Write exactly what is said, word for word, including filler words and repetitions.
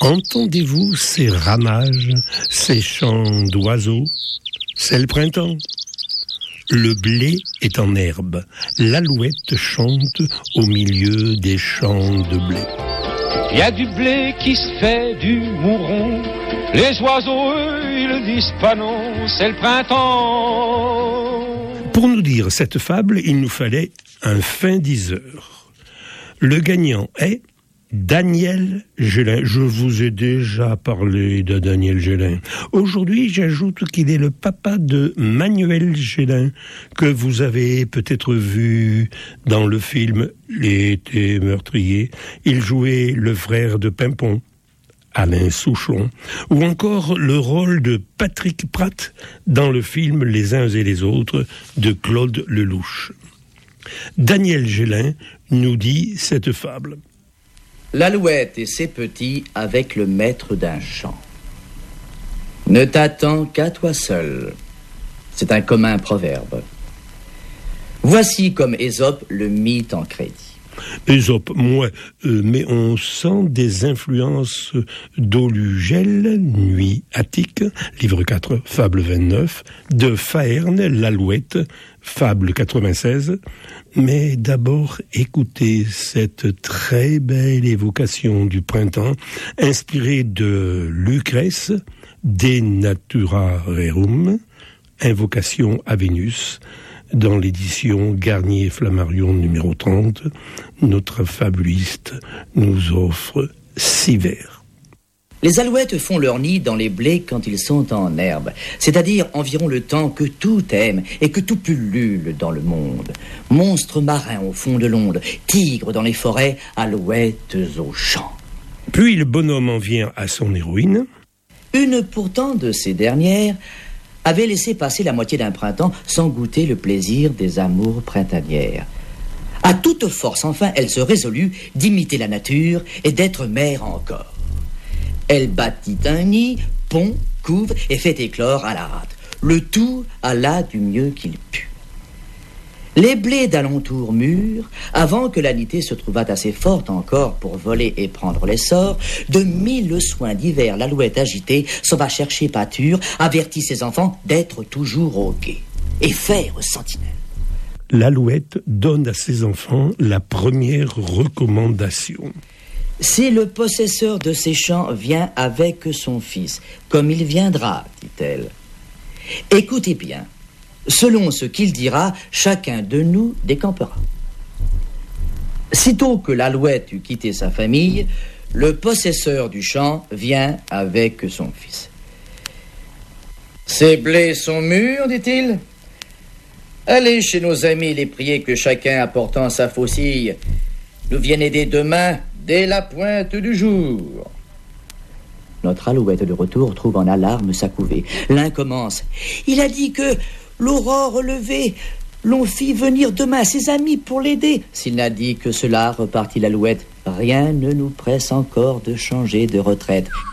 Entendez-vous ces ramages, ces chants d'oiseaux? C'est le printemps. Le blé est en herbe. L'alouette chante au milieu des champs de blé. Il y a du blé qui se fait du mouron. Les oiseaux, eux, ils disent pas non, c'est le printemps. Pour nous dire cette fable, il nous fallait un fin diseur. Le gagnant est Daniel Gélin. Je vous ai déjà parlé de Daniel Gélin. Aujourd'hui, j'ajoute qu'il est le papa de Manuel Gélin, que vous avez peut-être vu dans le film L'été meurtrier. Il jouait le frère de Pimpon, Alain Souchon, ou encore le rôle de Patrick Pratt dans le film Les uns et les autres de Claude Lelouch. Daniel Gélin nous dit cette fable. L'alouette et ses petits avec le maître d'un champ. Ne t'attends qu'à toi seul. C'est un commun proverbe. Voici comme Ésope le mit en crédit. Ésope, moi, euh, mais on sent des influences d'Olugel, Nuit attique, livre quatre, fable vingt-neuf, de Faerne, l'Alouette, fable quatre-vingt-seize. Mais d'abord, écoutez cette très belle évocation du printemps, inspirée de Lucrèce, De Natura Rerum, invocation à Vénus, dans l'édition Garnier-Flammarion numéro trente, notre fabuliste nous offre six vers. Les alouettes font leur nid dans les blés quand ils sont en herbe, c'est-à-dire environ le temps que tout aime et que tout pullule dans le monde. Monstres marins au fond de l'onde, tigres dans les forêts, alouettes aux champs. Puis le bonhomme en vient à son héroïne. Une pourtant de ces dernières avait laissé passer la moitié d'un printemps sans goûter le plaisir des amours printanières. À toute force, enfin, elle se résolut d'imiter la nature et d'être mère encore. Elle bâtit un nid, pond, couve et fait éclore à la rate. Le tout alla du mieux qu'il put. Les blés d'alentour mûrs, avant que l'anité se trouvât assez forte encore pour voler et prendre l'essor, de mille soins divers l'alouette agitée s'en va chercher pâture, avertit ses enfants d'être toujours au guet et faire sentinelle. L'alouette donne à ses enfants la première recommandation. Si le possesseur de ces champs vient avec son fils, comme il viendra, dit-elle, écoutez bien. Selon ce qu'il dira, chacun de nous décampera. Sitôt que l'alouette eut quitté sa famille, le possesseur du champ vient avec son fils. Ces blés sont mûrs, dit-il. Allez chez nos amis les prier que chacun apportant sa faucille nous vienne aider demain dès la pointe du jour. Notre alouette de retour trouve en alarme sa couvée. L'un commence. Il a dit que l'aurore levée, l'on fit venir demain ses amis pour l'aider. S'il n'a dit que cela, repartit l'alouette, rien ne nous presse encore de changer de retraite.